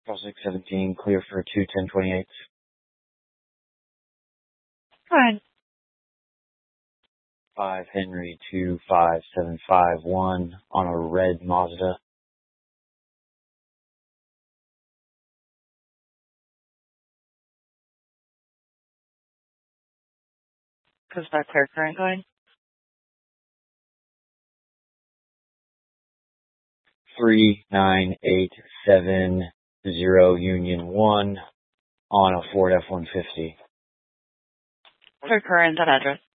Call 617, clear for 21028. Fine. 5 Henry 25751 on a red Mazda. Is that clear current going? 39870 Union 1 on a Ford F-150. Clear current, that address.